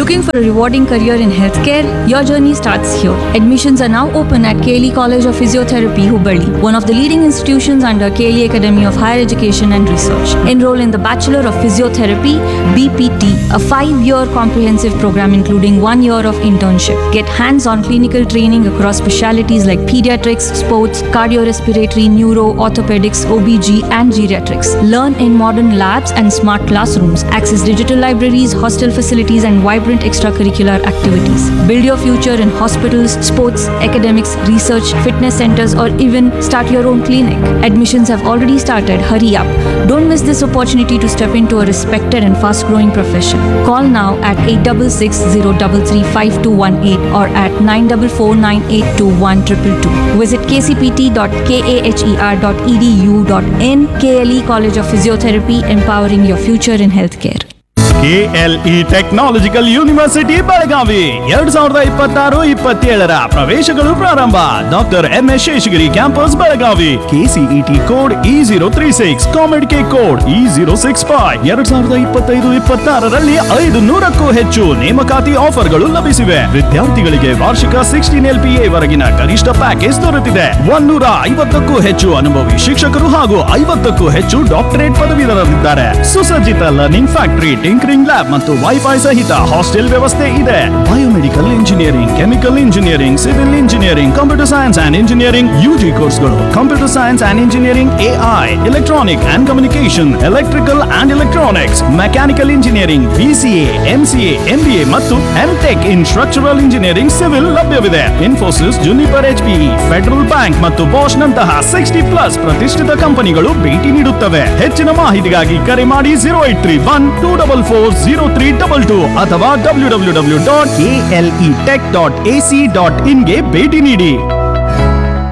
Looking for a rewarding career in healthcare? Your journey starts here. Admissions are now open at KLE College of Physiotherapy, Hubballi, one of the leading institutions under KLE Academy of Higher Education and Research. Enroll in the Bachelor of Physiotherapy (BPT), a 5-year comprehensive program including 1 year of internship. Get hands-on clinical training across specialties like pediatrics, sports, cardiorespiratory, neuro, orthopedics, OBG, and geriatrics. Learn in modern labs and smart classrooms. Access digital libraries, hostel facilities, and vibrant extracurricular activities. Build your future in hospitals, sports, academics, research, fitness centers, or even start your own clinic. Admissions have already started. Hurry up. Don't miss this opportunity to step into a respected and fast-growing profession. Call now at 8660335218 or at 9449821222. Visit kcpt.kaher.edu.in. KLE College of Physiotherapy, empowering your future in healthcare. KLE technological university Belagavi 2026-27 ಪ್ರವೇಶಗಳು ಪ್ರಾರಂಭ. Doctor MS Sheshagiri campus Belagavi. KCET code E036, ಕಾಮೆಡ್ K code E065. 2025-26ರಲ್ಲಿ 500ಕ್ಕೂ ಹೆಚ್ಚು ನೇಮಕಾತಿ ಆಫರ್ಗಳು ಲಭಿಸಿವೆ. ವಿದ್ಯಾರ್ಥಿಗಳಿಗೆ ವಾರ್ಷಿಕ 16 LPA ವರೆಗಿನ ಗರಿಷ್ಠ package ದೊರೆತಿದೆ. 150ಕ್ಕೂ ಹೆಚ್ಚು ಅನುಭವಿ ಶಿಕ್ಷಕರು ಹಾಗೂ 50ಕ್ಕೂ ಹೆಚ್ಚು ಡಾಕ್ಟರೇಟ್ ಪದವೀಧರರಿದ್ದಾರೆ. ಸುಸಜ್ಜಿತ ಲರ್ನಿಂಗ್ ಫ್ಯಾಕ್ಟರಿ, ಟಿಂಕರಿಂಗ್ ಲ್ಯಾಬ್ ಮತ್ತು ವೈಫೈ ಸಹಿತ ಹಾಸ್ಟೆಲ್ ವ್ಯವಸ್ಥೆ ಇದೆ. Biomedical engineering, chemical engineering, civil engineering, computer science and engineering UG ಕೋರ್ಸ್ಗಳು, computer science and engineering AI, electronic and communication, electrical and electronics, mechanical engineering, BCA, MCA, MBA ಮತ್ತು MTech ಇನ್ structural engineering civil ಲಭ್ಯವಿದೆ. Infosys, juniper, HPE, federal bank ಮತ್ತು Bosch ನಂತಹ 60+ ಪ್ರತಿಷ್ಠಿತ ಕಂಪನಿಗಳು ಭೇಟಿ ನೀಡುತ್ತವೆ. ಹೆಚ್ಚಿನ ಮಾಹಿತಿಗಾಗಿ ಕರೆ ಮಾಡಿ 0831244032 ಅಥವಾ www.kletech.ac.in ಗೆ ಭೇಟಿ ನೀಡಿ.